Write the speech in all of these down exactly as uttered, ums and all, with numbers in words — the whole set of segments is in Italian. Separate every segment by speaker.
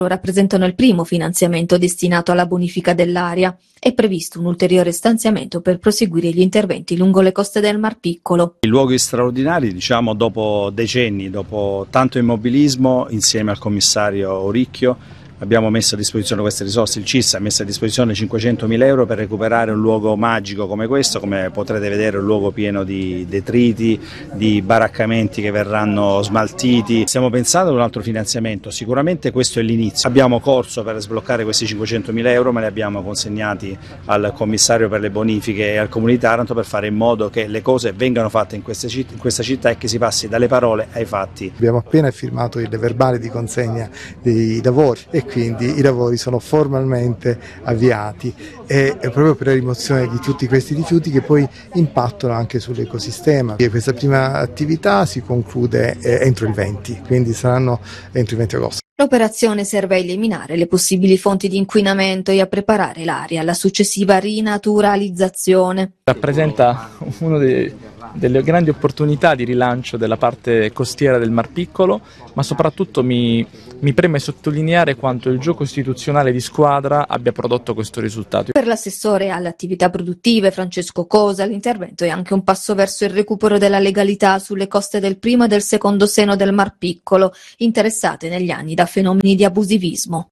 Speaker 1: Rappresentano il primo finanziamento destinato alla bonifica dell'area. È previsto un ulteriore stanziamento per proseguire gli interventi lungo le coste del Mar Piccolo.
Speaker 2: I luoghi straordinari, diciamo, dopo decenni, dopo tanto immobilismo, insieme al commissario Oricchio, abbiamo messo a disposizione queste risorse. Il C I S ha messo a disposizione cinquecentomila euro per recuperare un luogo magico come questo. Come potrete vedere, un luogo pieno di detriti, di baraccamenti che verranno smaltiti. Stiamo pensando ad un altro finanziamento, sicuramente questo è l'inizio. Abbiamo corso per sbloccare questi cinquecentomila euro, ma li abbiamo consegnati al commissario per le bonifiche e al Comune di Taranto per fare in modo che le cose vengano fatte in, queste citt- in questa città e che si passi dalle parole ai fatti.
Speaker 3: Abbiamo appena firmato il verbale di consegna dei lavori e quindi i lavori sono formalmente avviati e proprio per la rimozione di tutti questi rifiuti che poi impattano anche sull'ecosistema. E questa prima attività si conclude entro il venti, quindi saranno entro il venti agosto.
Speaker 1: L'operazione serve a eliminare le possibili fonti di inquinamento e a preparare l'area alla successiva rinaturalizzazione.
Speaker 4: Rappresenta uno dei delle grandi opportunità di rilancio della parte costiera del Mar Piccolo, ma soprattutto mi, mi preme sottolineare quanto il gioco istituzionale di squadra abbia prodotto questo risultato.
Speaker 1: Per l'assessore alle attività produttive Francesco Cosa, l'intervento è anche un passo verso il recupero della legalità sulle coste del primo e del secondo seno del Mar Piccolo, interessate negli anni da fenomeni di abusivismo.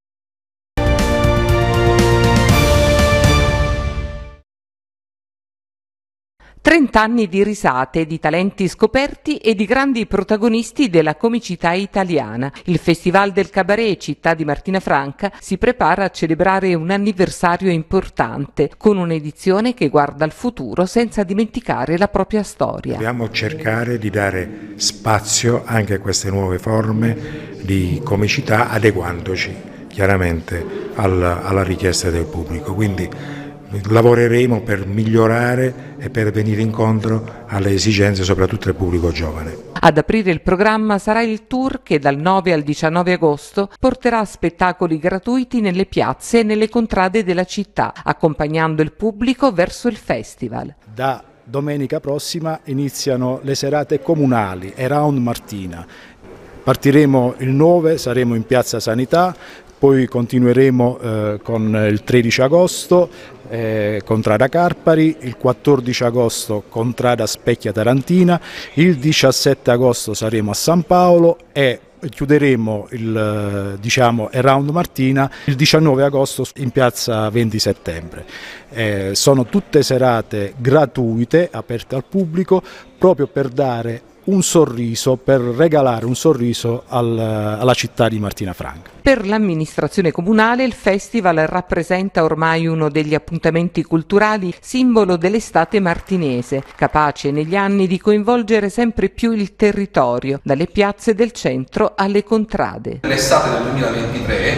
Speaker 5: trent'anni di risate, di talenti scoperti e di grandi protagonisti della comicità italiana. Il Festival del Cabaret Città di Martina Franca si prepara a celebrare un anniversario importante, con un'edizione che guarda al futuro senza dimenticare la propria storia.
Speaker 6: Dobbiamo cercare di dare spazio anche a queste nuove forme di comicità, adeguandoci chiaramente alla, alla richiesta del pubblico. Quindi lavoreremo per migliorare e per venire incontro alle esigenze soprattutto del pubblico giovane.
Speaker 5: Ad aprire il programma sarà il tour che dal nove al diciannove agosto porterà spettacoli gratuiti nelle piazze e nelle contrade della città, accompagnando il pubblico verso il festival.
Speaker 7: Da domenica prossima iniziano le serate comunali Around Martina. Partiremo il nove, saremo in Piazza Sanità, poi continueremo eh, con il tredici agosto eh, Contrada Carpari, il quattordici agosto Contrada Specchia Tarantina, il diciassette agosto saremo a San Paolo e chiuderemo il diciamo Around Martina il diciannove agosto in piazza venti settembre. Eh, sono tutte serate gratuite, aperte al pubblico, proprio per dare un sorriso, per regalare un sorriso al, alla città di Martina Franca.
Speaker 5: Per l'amministrazione comunale il festival rappresenta ormai uno degli appuntamenti culturali simbolo dell'estate martinese, capace negli anni di coinvolgere sempre più il territorio, dalle piazze del centro alle contrade.
Speaker 8: L'estate del duemilaventitré,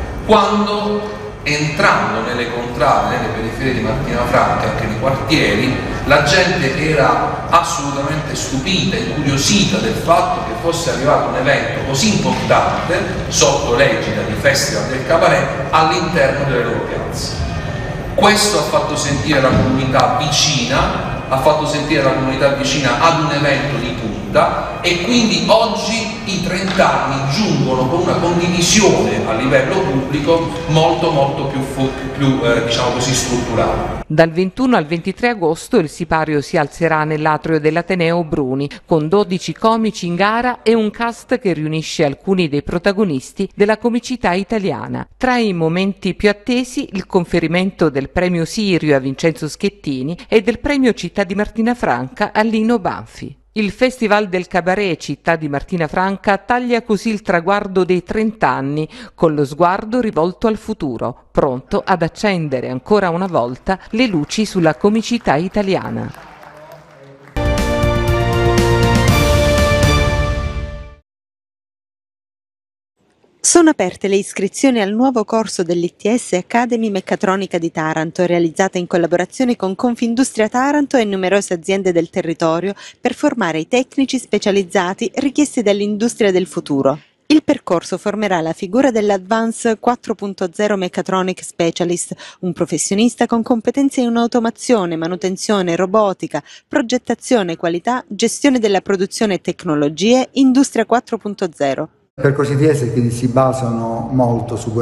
Speaker 8: quando entrando nelle contrade, nelle periferie di Martina Franca, anche nei quartieri, la gente era assolutamente stupita, incuriosita del fatto che fosse arrivato un evento così importante, sotto l'egida di Festival del Cabaret, all'interno delle loro piazze. Questo ha fatto sentire la comunità vicina, ha fatto sentire la comunità vicina ad un evento di punta e quindi oggi i trenta anni giungono con una condivisione a livello pubblico molto molto più, più eh, diciamo così strutturale.
Speaker 5: Dal ventuno al ventitré agosto il sipario si alzerà nell'atrio dell'Ateneo Bruni con dodici comici in gara e un cast che riunisce alcuni dei protagonisti della comicità italiana. Tra i momenti più attesi il conferimento del premio Sirio a Vincenzo Schettini e del premio Città di Martina Franca a Lino Banfi. Il Festival del Cabaret Città di Martina Franca taglia così il traguardo dei trent'anni con lo sguardo rivolto al futuro, pronto ad accendere ancora una volta le luci sulla comicità italiana.
Speaker 9: Sono aperte le iscrizioni al nuovo corso dell'I T S Academy Meccatronica di Taranto, realizzata in collaborazione con Confindustria Taranto e numerose aziende del territorio per formare i tecnici specializzati richiesti dall'industria del futuro. Il percorso formerà la figura dell'Advance quattro punto zero Mechatronic Specialist, un professionista con competenze in automazione, manutenzione, robotica, progettazione, qualità, gestione della produzione e tecnologie, Industria quattro punto zero.
Speaker 10: I percorsi I T S quindi si basano molto su